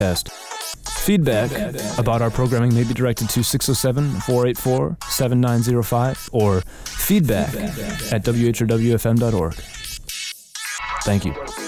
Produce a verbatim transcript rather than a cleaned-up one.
Feedback about our programming may be directed to six oh seven, four eight four, seven nine oh five or feedback at w h r w f m dot org. Thank you.